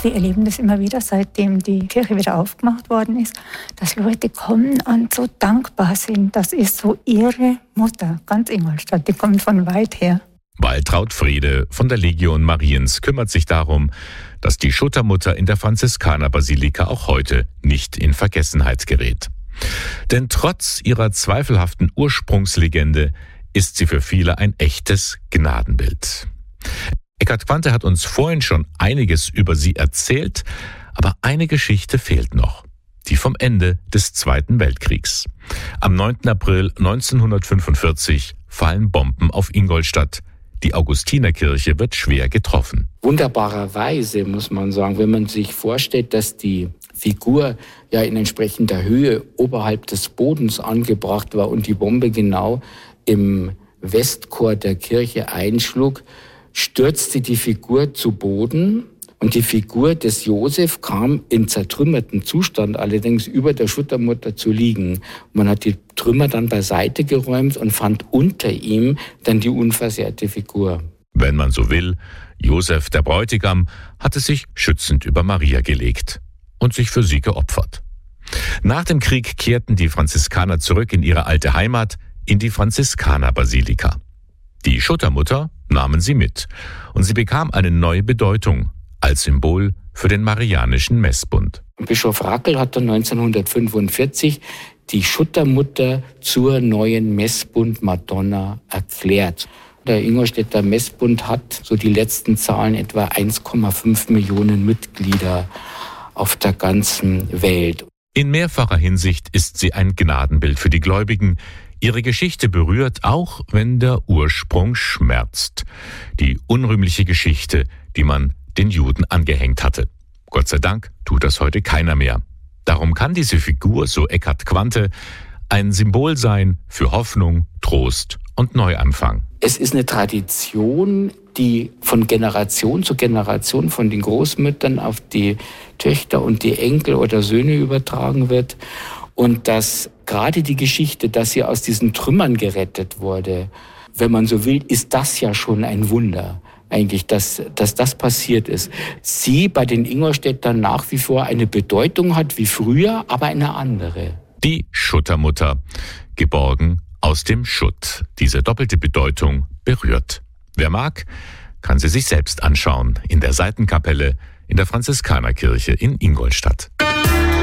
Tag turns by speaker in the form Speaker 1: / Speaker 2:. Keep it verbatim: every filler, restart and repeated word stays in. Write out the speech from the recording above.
Speaker 1: wir erleben das immer wieder, seitdem die Kirche wieder aufgemacht worden ist, dass Leute kommen und so dankbar sind. Das ist so ihre Mutter, ganz Ingolstadt, die kommt von weit her.
Speaker 2: Waltraud Frede von der Legion Mariens kümmert sich darum, dass die Schuttermutter in der Franziskanerbasilika auch heute nicht in Vergessenheit gerät. Denn trotz ihrer zweifelhaften Ursprungslegende ist sie für viele ein echtes Gnadenbild. Eckhard Quante hat uns vorhin schon einiges über sie erzählt, aber eine Geschichte fehlt noch. Die vom Ende des Zweiten Weltkriegs. Am neunten April neunzehnhundertfünfundvierzig fallen Bomben auf Ingolstadt. Die Augustinerkirche wird schwer getroffen.
Speaker 3: Wunderbarerweise muss man sagen, wenn man sich vorstellt, dass die Figur ja in entsprechender Höhe oberhalb des Bodens angebracht war und die Bombe genau im Westchor der Kirche einschlug, stürzte die Figur zu Boden und die Figur des Josef kam in zertrümmerten Zustand allerdings über der Schuttermutter zu liegen. Man hat die Trümmer dann beiseite geräumt und fand unter ihm dann die unversehrte Figur.
Speaker 2: Wenn man so will, Josef, der Bräutigam, hatte sich schützend über Maria gelegt und sich für sie geopfert. Nach dem Krieg kehrten die Franziskaner zurück in ihre alte Heimat, in die Franziskanerbasilika. Die Schuttermutter nahmen sie mit und sie bekam eine neue Bedeutung als Symbol für den Marianischen Messbund.
Speaker 3: Bischof Rackel hat dann neunzehnhundertfünfundvierzig die Schuttermutter zur neuen Messbund-Madonna erklärt. Der Ingolstädter Messbund hat so die letzten Zahlen etwa eins Komma fünf Millionen Mitglieder auf der ganzen Welt.
Speaker 2: In mehrfacher Hinsicht ist sie ein Gnadenbild für die Gläubigen. Ihre Geschichte berührt, auch wenn der Ursprung schmerzt. Die unrühmliche Geschichte, die man den Juden angehängt hatte. Gott sei Dank tut das heute keiner mehr. Darum kann diese Figur, so Eckhard Quante, ein Symbol sein für Hoffnung, Trost und Neuanfang.
Speaker 3: Es ist eine Tradition, die von Generation zu Generation von den Großmüttern auf die Töchter und die Enkel oder Söhne übertragen wird. Und dass gerade die Geschichte, dass sie aus diesen Trümmern gerettet wurde, wenn man so will, ist das ja schon ein Wunder. Eigentlich, dass, dass das passiert ist. Sie bei den Ingolstädtern nach wie vor eine Bedeutung hat wie früher, aber eine andere.
Speaker 2: Die Schuttermutter, geborgen aus dem Schutt. Diese doppelte Bedeutung berührt. Wer mag, kann sie sich selbst anschauen in der Seitenkapelle in der Franziskanerkirche in Ingolstadt.